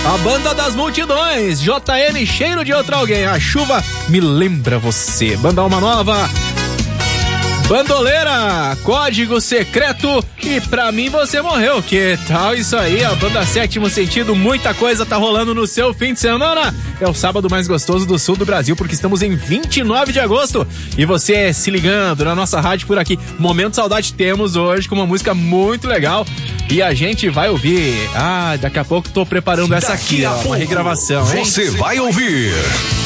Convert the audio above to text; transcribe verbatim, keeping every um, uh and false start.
A banda das multidões, J M, Cheiro de Outro Alguém, A Chuva Me Lembra Você. Banda Alma Nova, Bandoleira, Código Secreto e Pra Mim Você Morreu. Que tal isso aí? A banda Sétimo Sentido, muita coisa tá rolando no seu fim de semana. É o sábado mais gostoso do sul do Brasil, porque estamos em vinte e nove de agosto. E você se ligando na nossa rádio por aqui. Momento Saudade temos hoje com uma música muito legal. E a gente vai ouvir. Ah, daqui a pouco tô preparando essa aqui, ó, uma regravação, hein? Você vai ouvir